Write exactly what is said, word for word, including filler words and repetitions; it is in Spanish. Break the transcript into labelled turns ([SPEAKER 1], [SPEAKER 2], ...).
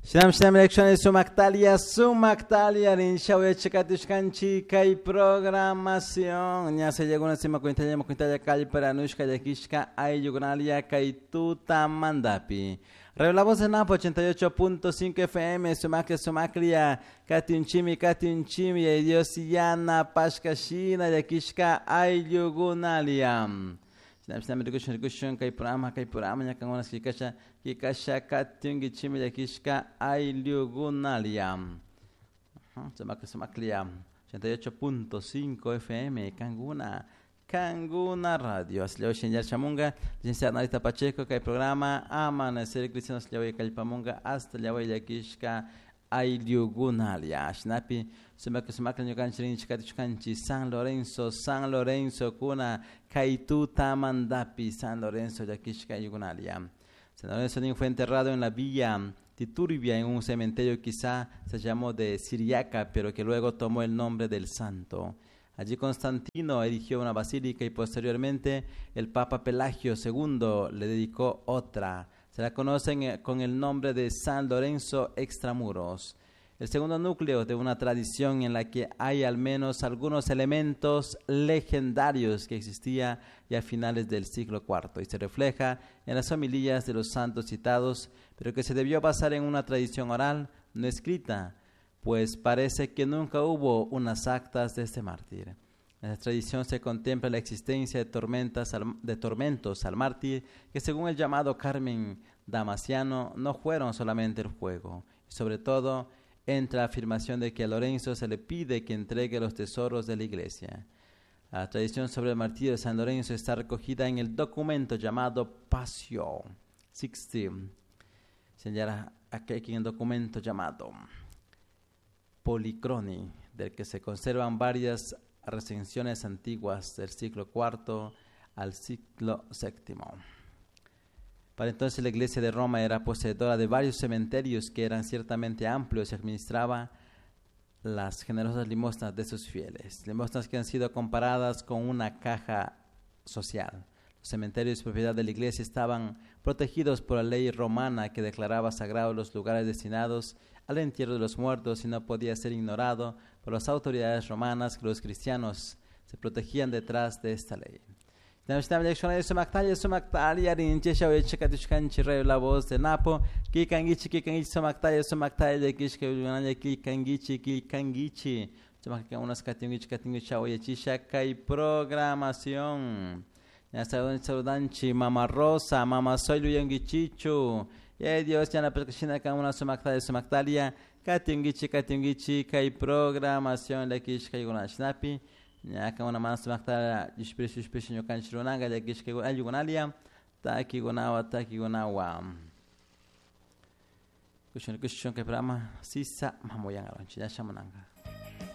[SPEAKER 1] Shinam shinam elecciones sumactalia, sumactalia, rinshawya chikatushkanchi, kay programación. Ya se llegó una cima cuintaya, cuintaya calle para nushka yakishka, ay yugunalia, kay tuta mandapi. Revelamos en Napo ochenta y ocho punto cinco F M, sumaclia, sumaclia, katunchimi, katunchimi, ay diosiana, pashkashina, yakishka, ay yugunalia. Sinam sinam rikushon rikushon kay programa kay programa nya kan onas kikasha kikasha katungi chimi yakishka ay liugunaliam. Semak semakliam. ochenta y ocho punto cinco F M Kanguna Kanguna Radio. Asleo Shenyar Chamunga, licenciada Narita Pacheco kay programa Amanecer Cristiano Asleo Kalpamunga hasta Llaway yakishka ay liugunalia. Shnapi Semak semak nyokanchi chikatichkanchi San Lorenzo San Lorenzo kuna Kaituta Mandapi, San Lorenzo Yakishka Yugunalia. San Lorenzo fue enterrado en la villa Titurbia, en un cementerio quizá se llamó de Siriaca, pero que luego tomó el nombre del santo. Allí Constantino erigió una basílica y posteriormente el Papa Pelagio segundo le dedicó otra. Se la conocen con el nombre de San Lorenzo Extramuros. El segundo núcleo de una tradición en la que hay al menos algunos elementos legendarios que existía ya a finales del siglo cuarto y se refleja en las homilías de los santos citados, pero que se debió basar en una tradición oral no escrita, pues parece que nunca hubo unas actas de este mártir. En la tradición se contempla la existencia de, tormentas al, de tormentos al mártir que según el llamado Carmen Damasiano no fueron solamente el fuego, y sobre todo entra la afirmación de que a Lorenzo se le pide que entregue los tesoros de la iglesia. La tradición sobre el martirio de San Lorenzo está recogida en el documento llamado Pasio sesenta. Señala aquí en el documento llamado Policroni, del que se conservan varias recensiones antiguas del siglo cuarto al siglo séptimo. Para entonces la iglesia de Roma era poseedora de varios cementerios que eran ciertamente amplios y administraba las generosas limosnas de sus fieles. Limosnas que han sido comparadas con una caja social. Los cementerios propiedad de la iglesia estaban protegidos por la ley romana que declaraba sagrados los lugares destinados al entierro de los muertos y no podía ser ignorado por las autoridades romanas que los cristianos se protegían detrás de esta ley. La voz de Napo, Kikangichi, Kikangichi, Somaktalia, Somaktalia, Kishka, Kikangichi, Kikangichi, unas Katingichi, Katingichi, Oyechisha, Kai programación. Ya saludanchi, Mama Rosa, Mama Soy Luyangichichu, y Dios ya la percusión con una Somaktalia, Somaktalia, Katingichi, Katingichi, Kai programación, la Kishka, Yugunashnapi. Ya que una más makta disprecio disprecio yo canchirunanga ya que es que ayugunalia ta aquí gonawa ta aquí gonawa kushon kushon que programa sisa mamoyanga ya shamananga.